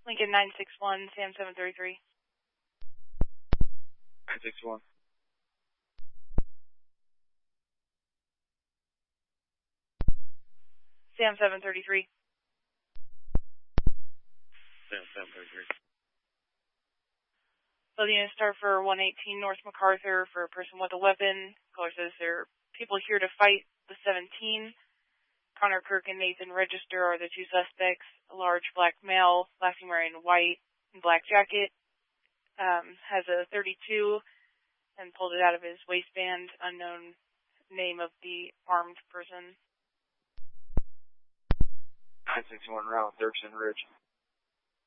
Lincoln 961, Sam 733. 961. Sam 733. Sam 733. Loading a star for 118 North MacArthur for a person with a weapon. Caller says there are people here to fight the 17. Connor Kirk and Nathan Register are the two suspects. A large black male, lastly wearing white and black jacket, has a .32 and pulled it out of his waistband. Unknown name of the armed person. 961 round, Dirksen Ridge.